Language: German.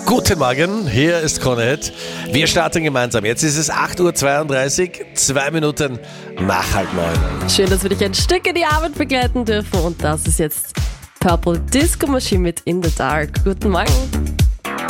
Guten Morgen, hier ist Kornett. Wir starten gemeinsam. Jetzt ist es 8.32 Uhr, 2 Minuten nach 8:30. Schön, dass wir dich ein Stück in die Arbeit begleiten dürfen. Und das ist jetzt Purple Disco Machine mit In the Dark. Guten Morgen.